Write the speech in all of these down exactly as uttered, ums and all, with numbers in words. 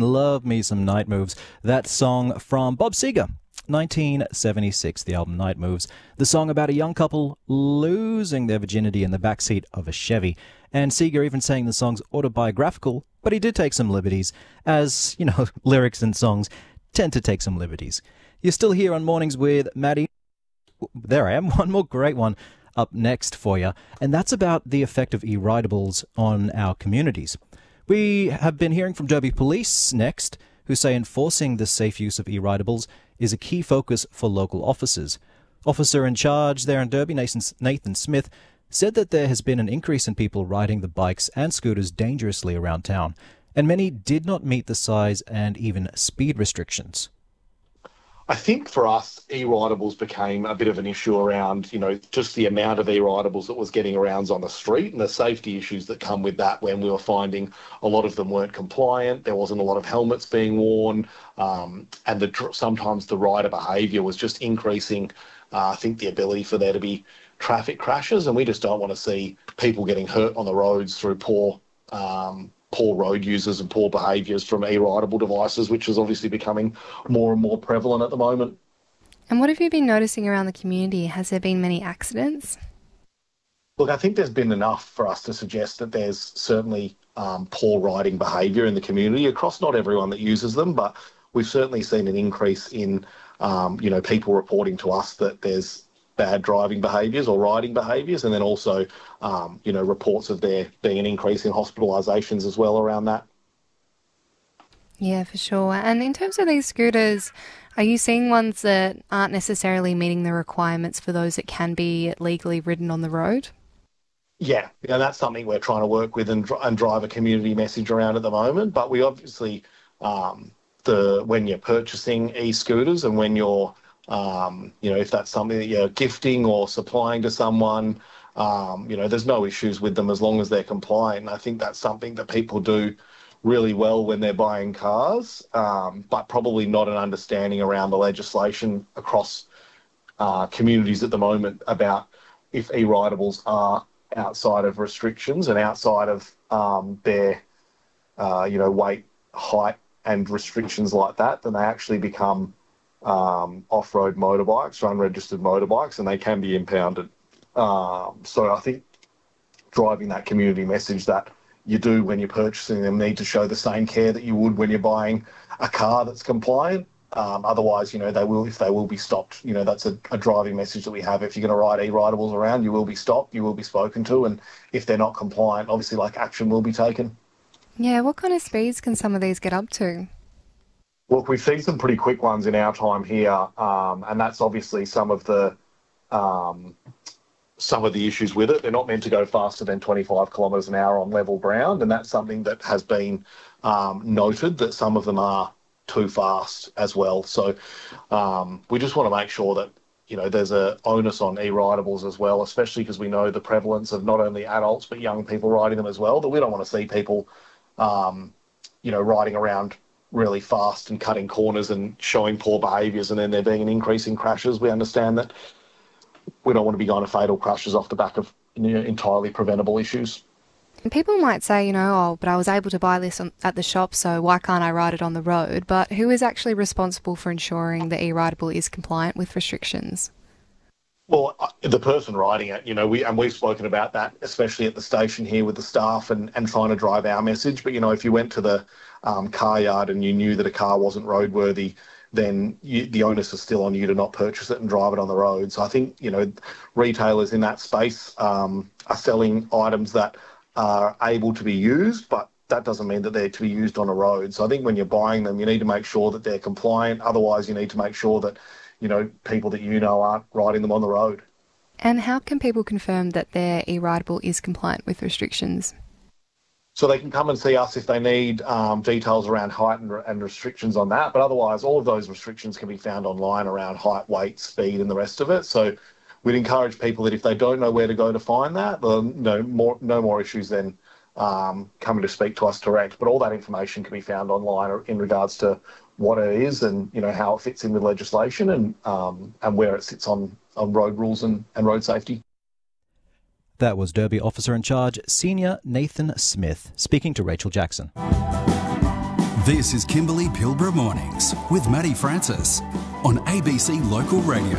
love me some Night Moves. That song from Bob Seger, nineteen seventy-six, the album Night Moves. The song about a young couple losing their virginity in the backseat of a Chevy. And Seger even saying the song's autobiographical, but he did take some liberties, as, you know, lyrics and songs tend to take some liberties. You're still here on Mornings with Maddie. There I am, one more great one up next for you, and that's about the effect of e-ridables on our communities. We have been hearing from Derby Police next, who say enforcing the safe use of e-ridables is a key focus for local officers. Officer in charge there in Derby, Nathan, Nathan Smith, said that there has been an increase in people riding the bikes and scooters dangerously around town, and many did not meet the size and even speed restrictions. I think for us, e-ridables became a bit of an issue around, you know, just the amount of e-ridables that was getting around on the street and the safety issues that come with that, when we were finding a lot of them weren't compliant, there wasn't a lot of helmets being worn, um, and the, sometimes the rider behaviour was just increasing, uh, I think, the ability for there to be traffic crashes, and we just don't want to see people getting hurt on the roads through poor um poor road users and poor behaviours from e-ridable devices, which is obviously becoming more and more prevalent at the moment. And what have you been noticing around the community? Has there been many accidents? Look, I think there's been enough for us to suggest that there's certainly um, poor riding behaviour in the community across not everyone that uses them, but we've certainly seen an increase in, um, you know, people reporting to us that there's bad driving behaviours or riding behaviours, and then also, um, you know, reports of there being an increase in hospitalisations as well around that. Yeah, for sure. And in terms of these scooters, are you seeing ones that aren't necessarily meeting the requirements for those that can be legally ridden on the road? Yeah, and that's something we're trying to work with and, and drive a community message around at the moment. But we obviously, um, the when you're purchasing e-scooters and when you're Um, you know, if that's something that you're gifting or supplying to someone, um, you know, there's no issues with them as long as they're compliant. And I think that's something that people do really well when they're buying cars, um, but probably not an understanding around the legislation across uh, communities at the moment about if e-ridables are outside of restrictions and outside of um, their, uh, you know, weight, height and restrictions like that, then they actually become Um, off-road motorbikes or unregistered motorbikes, and they can be impounded. Um, so I think driving that community message that you do when you're purchasing them need to show the same care that you would when you're buying a car that's compliant. Um, otherwise, you know, they will, if they will be stopped, you know, that's a, a driving message that we have. If you're going to ride e-ridables around, you will be stopped, you will be spoken to, and if they're not compliant, obviously, like, action will be taken. Yeah, what kind of speeds can some of these get up to? Look, we've seen some pretty quick ones in our time here, um, and that's obviously some of the um, some of the issues with it. They're not meant to go faster than twenty-five kilometres an hour on level ground, and that's something that has been um, noted, that some of them are too fast as well. So um, we just want to make sure that, you know, there's a onus on e-ridables as well, especially because we know the prevalence of not only adults but young people riding them as well, that we don't want to see people, um, you know, riding around really fast and cutting corners and showing poor behaviours and then there being an increase in crashes. We understand that we don't want to be going to fatal crashes off the back of, you know, entirely preventable issues. And people might say, you know, oh, but I was able to buy this on, at the shop, so why can't I ride it on the road? But who is actually responsible for ensuring the e-ridable is compliant with restrictions? Well, the person riding it, you know, we and we've spoken about that, especially at the station here with the staff and, and trying to drive our message. But, you know, if you went to the um, car yard and you knew that a car wasn't roadworthy, then you, the onus is still on you to not purchase it and drive it on the road. So I think, you know, retailers in that space um, are selling items that are able to be used, but that doesn't mean that they're to be used on a road. So I think when you're buying them, you need to make sure that they're compliant. Otherwise, you need to make sure that, you know, people that you know aren't riding them on the road. And how can people confirm that their e-ridable is compliant with restrictions? So they can come and see us if they need um, details around height and, and restrictions on that. But otherwise, all of those restrictions can be found online around height, weight, speed and the rest of it. So we'd encourage people that if they don't know where to go to find that, then no more, no more issues than um, coming to speak to us direct. But all that information can be found online in regards to what it is and, you know, how it fits in with legislation and um, and where it sits on, on road rules and, and road safety. That was Derby Officer in Charge, Senior Nathan Smith, speaking to Rachel Jackson. This is Kimberley Pilbara Mornings with Matty Francis on A B C Local Radio.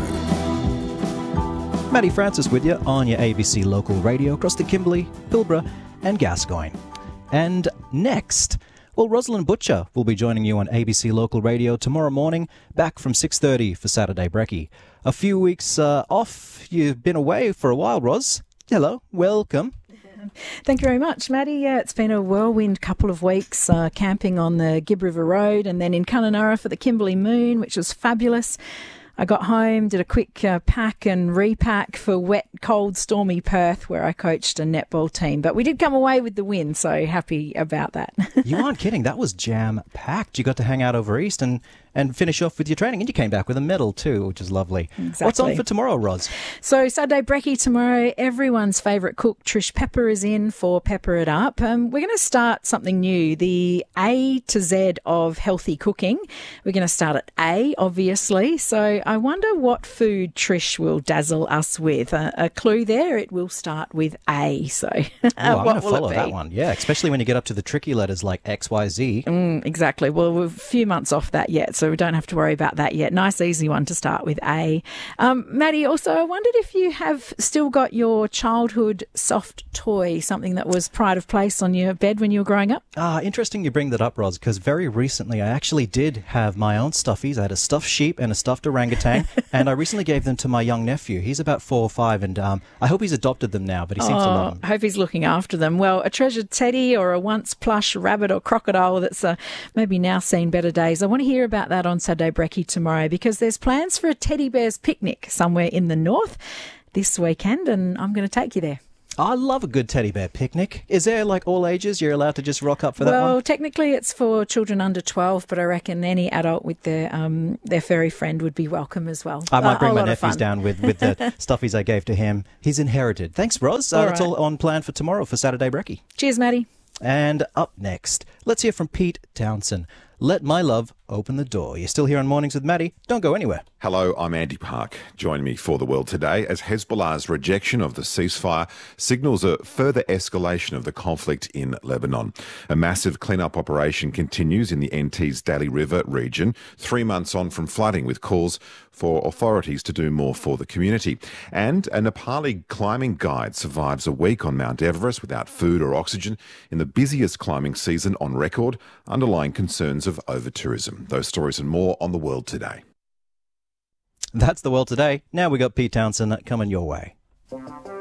Matty Francis with you on your A B C Local Radio across the Kimberley, Pilbara and Gascoyne. And next, well, Rosalind Butcher will be joining you on A B C Local Radio tomorrow morning, back from six thirty for Saturday Brekkie. A few weeks uh, off, you've been away for a while, Ros. Hello, welcome. Thank you very much, Matty. Yeah, it's been a whirlwind couple of weeks uh, camping on the Gibb River Road and then in Kununurra for the Kimberley Moon, which was fabulous. I got home, did a quick uh, pack and repack for wet, cold, stormy Perth, where I coached a netball team. But we did come away with the win, so happy about that. You aren't kidding. That was jam-packed. You got to hang out over East and, and finish off with your training. And you came back with a medal too, which is lovely. Exactly. What's on for tomorrow, Ros? So Saturday Brekkie tomorrow, everyone's favourite cook, Trish Pepper, is in for Pepper It Up. Um, we're going to start something new, the A to Z of healthy cooking. We're going to start at A, obviously. So I wonder what food Trish will dazzle us with. Uh, a clue there, it will start with A. So oh, I'm what going to will follow it be? that one. Yeah, especially when you get up to the tricky letters like X, Y, Z. Mm, exactly. Well, we're a few months off that yet, so we don't have to worry about that yet. Nice, easy one to start with A. Um, Maddie, also, I wondered if you have still got your childhood soft toy, something that was pride of place on your bed when you were growing up? Ah, interesting you bring that up, Ros, because very recently I actually did have my own stuffies. I had a stuffed sheep and a stuffed orangutan, and I recently gave them to my young nephew. He's about four or five, and um, I hope he's adopted them now, but he seems oh, to love them. I hope he's looking after them. Well, a treasured teddy or a once plush rabbit or crocodile that's uh, maybe now seen better days. I want to hear about that on Saturday Brekkie tomorrow, because there's plans for a teddy bear's picnic somewhere in the north this weekend, and I'm going to take you there. I love a good teddy bear picnic. Is there, like, all ages? You're allowed to just rock up for that well, one? Well, technically it's for children under twelve, but I reckon any adult with their um, their furry friend would be welcome as well. I might Uh, bring a my lot of nephews fun. down with, with the stuffies I gave to him. He's inherited. Thanks, Ros. Uh, All that's right. all on plan for tomorrow for Saturday Brekkie. Cheers, Maddie. And up next, let's hear from Pete Townsend. Let My Love Open the Door. You're still here on Mornings with Maddie. Don't go anywhere. Hello, I'm Andy Park. Join me for The World Today as Hezbollah's rejection of the ceasefire signals a further escalation of the conflict in Lebanon. A massive clean-up operation continues in the N T's Daly River region, three months on from flooding, with calls for authorities to do more for the community. And a Nepali climbing guide survives a week on Mount Everest without food or oxygen in the busiest climbing season on record, underlying concerns of over-tourism. Those stories and more on The World Today. That's The World Today. Now we got Pete Townsend coming your way.